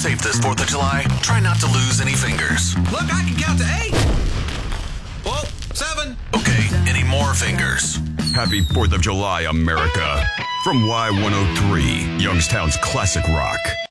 safe this 4th of July. Try not to lose any fingers. Look, I can count to 8. Well, 7. Okay, any more fingers? Happy 4th of July, America. From Y103, Youngstown's classic rock.